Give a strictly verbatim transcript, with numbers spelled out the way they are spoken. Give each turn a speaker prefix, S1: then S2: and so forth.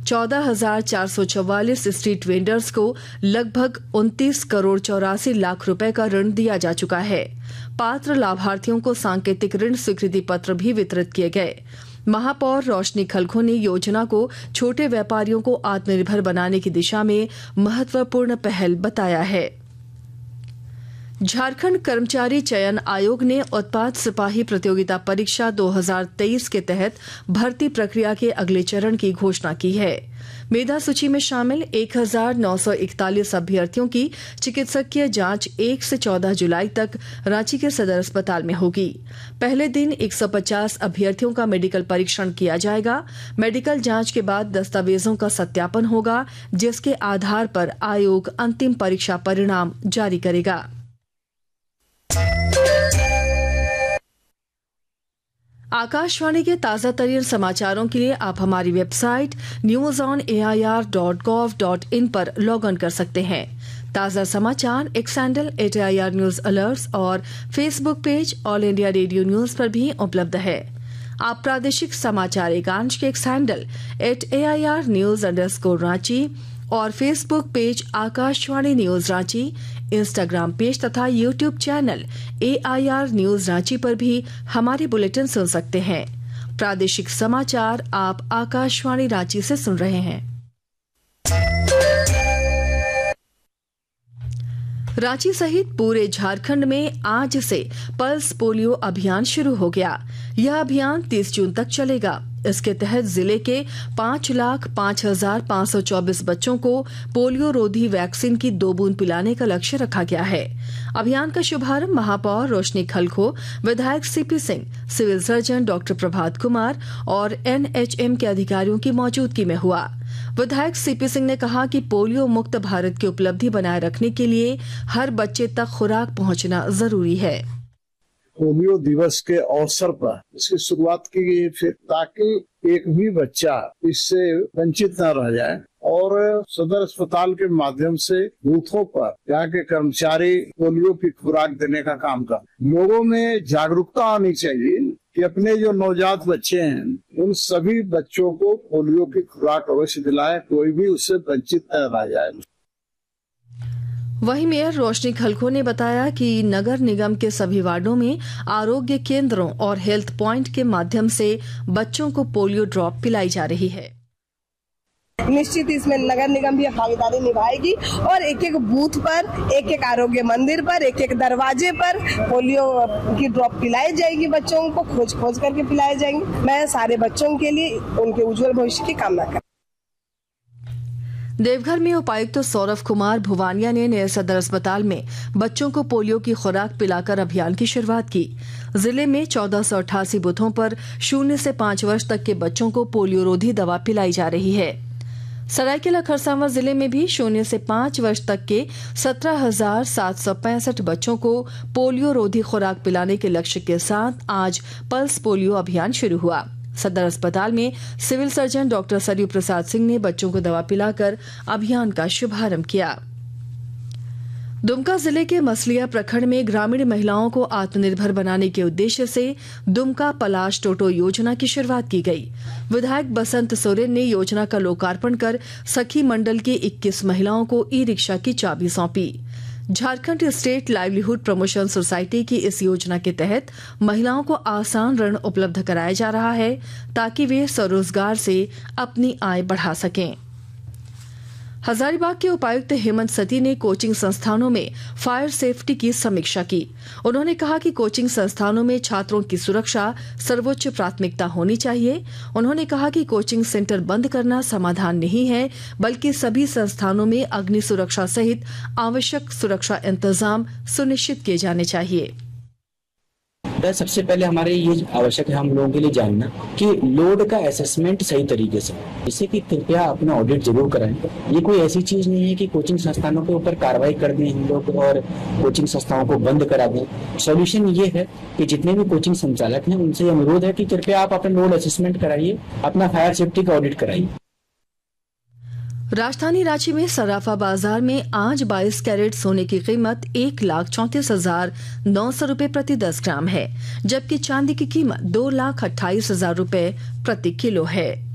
S1: चौदह हजार चार सौ चौवालीस स्ट्रीट वेंडर्स को लगभग उनतीस करोड़ चौरासी लाख रुपए का ऋण दिया जा चुका है। पात्र लाभार्थियों को सांकेतिक ऋण स्वीकृति पत्र भी वितरित किए गए। महापौर रोशनी खलखो ने योजना को छोटे व्यापारियों को आत्मनिर्भर बनाने की दिशा में महत्वपूर्ण पहल बताया है। झारखंड कर्मचारी चयन आयोग ने उत्पाद सिपाही प्रतियोगिता परीक्षा दो हज़ार तेईस के तहत भर्ती प्रक्रिया के अगले चरण की घोषणा की है। मेधा सूची में शामिल एक हजार नौ सौ इकतालीस अभ्यर्थियों की चिकित्सकीय जांच एक से चौदह जुलाई तक रांची के सदर अस्पताल में होगी। पहले दिन एक सौ पचास अभ्यर्थियों का मेडिकल परीक्षण किया जाएगा। मेडिकल जांच के बाद दस्तावेजों का सत्यापन होगा, जिसके आधार पर आयोग अंतिम परीक्षा परिणाम जारी करेगा। आकाशवाणी के ताजा तरीन समाचारों के लिए आप हमारी website news on A I R dot gov dot in पर लॉग ऑन कर सकते हैं। ताजा समाचार x handle at A I R news alerts और Facebook page all India radio news पर भी उपलब्ध है। आप प्रादेशिक समाचार एकांश के x handle at A I R news underscore Ranchi और Facebook page Akashvani news Ranchi, Instagram page तथा YouTube channel A I R news Ranchi पर भी हमारे बुलेटिन सुन सकते हैं। प्रादेशिक समाचार आप आकाशवाणी रांची से सुन रहे हैं। रांची सहित पूरे झारखंड में आज से पल्स पोलियो अभियान शुरू हो गया। यह अभियान तीस जून तक चलेगा। इसके तहत जिले के पाँच लाख पाँच हजार पाँच सौ चौबीस बच्चों को पोलियो रोधी वैक्सीन की दो बूंद पिलाने का लक्ष्य रखा गया है। अभियान का शुभारंभ महापौर रोशनी खलखो, विधायक CP Singh, civil surgeon doctor Prabhat Kumar और एन एच एम के अधिकारियों की मौजूदगी में हुआ। विधायक सीपी सिंह ने कहा कि पोलियो मुक्त भारत की उपलब्धि बनाए रखने के लिए हर बच्चे तक खुराक पहुंचना जरूरी है।
S2: पोलियो दिवस के अवसर पर इसकी शुरुआत की गई फिर ताकि एक भी बच्चा इससे वंचित न रह जाए और सदर अस्पताल के माध्यम से बूथों पर यहाँ के कर्मचारी पोलियो की खुराक देने का काम कर। लोगों में जागरूकता आनी चाहिए कि अपने जो नवजात बच्चे हैं उन सभी बच्चों को पोलियो की खुराक अवश्य दिलाए, कोई भी उससे वंचित न रह जाए।
S1: वहीं मेयर रोशनी खलखो ने बताया कि नगर निगम के सभी वार्डों में आरोग्य केंद्रों और हेल्थ पॉइंट के माध्यम से बच्चों को पोलियो ड्रॉप पिलाई जा रही है।
S3: निश्चित इसमें नगर निगम भी भागीदारी निभाएगी और एक एक बूथ पर, एक एक आरोग्य मंदिर पर, एक एक दरवाजे पर पोलियो की ड्रॉप पिलाई जाएगी। बच्चों को खोज खोज करके पिलाए जाएंगे। मैं सारे बच्चों के लिए उनके उज्जवल भविष्य की कामना करती हूं।
S1: देवघर में उपायुक्त तो सौरभ कुमार भुवानिया ने नए सदर अस्पताल में बच्चों को पोलियो की खुराक पिलाकर अभियान की शुरुआत की। जिले में चौदह सौ अठासी बूथों पर शून्य से पाँच वर्ष तक के बच्चों को पोलियो रोधी दवा पिलाई जा रही है। सरायकेला खरसावां जिले में भी शून्य से पाँच वर्ष तक के सत्रह हजार सात सौ पैंसठ बच्चों को पोलियो रोधी खुराक पिलाने के लक्ष्य के साथ आज पल्स पोलियो अभियान शुरू हुआ। सदर अस्पताल में civil surgeon doctor Saryu Prasad Singh ने बच्चों को दवा पिलाकर अभियान का शुभारंभ किया। दुमका जिले के मसलिया प्रखंड में ग्रामीण महिलाओं को आत्मनिर्भर बनाने के उद्देश्य से दुमका पलाश टोटो योजना की शुरुआत की गई। विधायक बसंत सोरेन ने योजना का लोकार्पण कर सखी मंडल की इक्कीस महिलाओं को ई रिक्शा की चाबी सौंपी। Jharkhand state livelihood promotion society की इस योजना के तहत महिलाओं को आसान ऋण उपलब्ध कराया जा रहा है ताकि वे स्वरोजगार से अपनी आय बढ़ा सकें। हजारीबाग के उपायुक्त हेमंत सती ने कोचिंग संस्थानों में फायर सेफ्टी की समीक्षा की। उन्होंने कहा कि कोचिंग संस्थानों में छात्रों की सुरक्षा सर्वोच्च प्राथमिकता होनी चाहिए। उन्होंने कहा कि कोचिंग सेंटर बंद करना समाधान नहीं है, बल्कि सभी संस्थानों में अग्नि सुरक्षा सहित आवश्यक सुरक्षा इंतजाम सुनिश्चित किए जाने चाहिए।
S4: सबसे पहले हमारे ये आवश्यक है हम लोगों के लिए जानना कि लोड का असेसमेंट सही तरीके से, इससे कि कृपया अपना ऑडिट जरूर कराएं। ये कोई ऐसी चीज नहीं है कि कोचिंग संस्थानों के ऊपर कार्रवाई कर दें हम लोग और कोचिंग संस्थाओं को बंद करा दें। सॉल्यूशन ये है कि जितने भी कोचिंग संचालक हैं उनसे अनुरोध है कि कृपया आप अपना लोड असेसमेंट कराइए, अपना फायर सेफ्टी का ऑडिट कराइए।
S1: राजधानी रांची में सराफा बाजार में आज बाईस कैरेट सोने की कीमत एक लाख चौंतीस हजार नौ सौ रूपये प्रति दस ग्राम है, जबकि चांदी की कीमत दो लाख अट्ठाईस हजार रूपये प्रति किलो है।